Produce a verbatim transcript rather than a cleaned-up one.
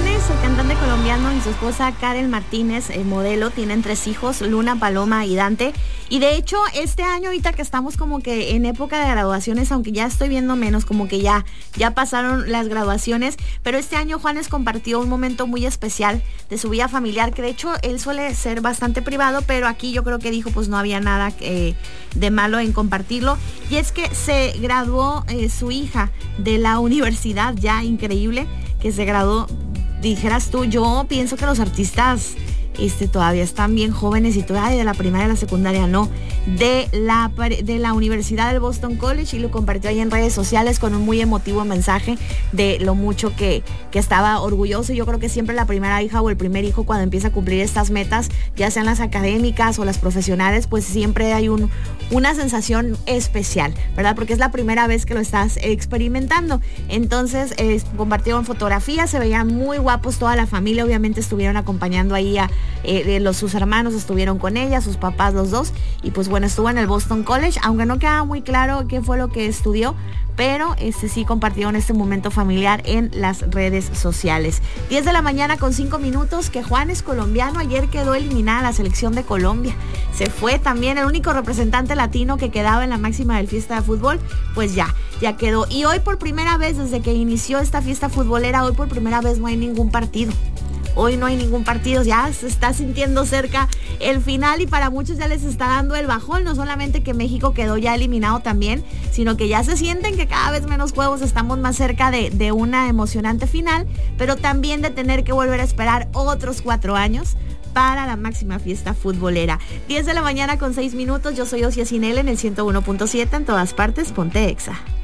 Juanes, el cantante colombiano, y su esposa Karen Martínez, eh, modelo, tienen tres hijos, Luna, Paloma y Dante. Y de hecho, este año, ahorita que estamos como que en época de graduaciones, aunque ya estoy viendo menos, como que ya, ya pasaron las graduaciones, pero este año Juanes compartió un momento muy especial de su vida familiar, que de hecho él suele ser bastante privado, pero aquí yo creo que dijo pues no había nada eh, de malo en compartirlo. Y es que se graduó eh, su hija de la universidad, ya increíble que se graduó. Dijeras tú, yo pienso que los artistas este, todavía están bien jóvenes y todavía de la primaria a la secundaria, no, de la, de la Universidad del Boston College, y lo compartió ahí en redes sociales con un muy emotivo mensaje de lo mucho que, que estaba orgulloso. Yo creo que siempre la primera hija o el primer hijo, cuando empieza a cumplir estas metas, ya sean las académicas o las profesionales, pues siempre hay un, una sensación especial, ¿verdad? Porque es la primera vez que lo estás experimentando. Entonces eh, compartieron fotografías, se veían muy guapos toda la familia, obviamente estuvieron acompañando ahí a Eh, los, sus hermanos estuvieron con ella, sus papás los dos, y pues bueno, estuvo en el Boston College, aunque no queda muy claro qué fue lo que estudió, pero este sí compartieron este momento familiar en las redes sociales. diez de la mañana con cinco minutos, que Juanes, colombiano, ayer quedó eliminada la selección de Colombia. Se fue también el único representante latino que quedaba en la máxima del fiesta de fútbol, pues ya, ya quedó. Y hoy por primera vez, desde que inició esta fiesta futbolera, hoy por primera vez no hay ningún partido. Hoy no hay ningún partido, ya se está sintiendo cerca el final y para muchos ya les está dando el bajón. No solamente que México quedó ya eliminado también, sino que ya se sienten que cada vez menos juegos, estamos más cerca de, de una emocionante final, pero también de tener que volver a esperar otros cuatro años para la máxima fiesta futbolera. diez de la mañana con seis minutos, yo soy Osia Cinel en el ciento uno punto siete, en todas partes, ponte Exa.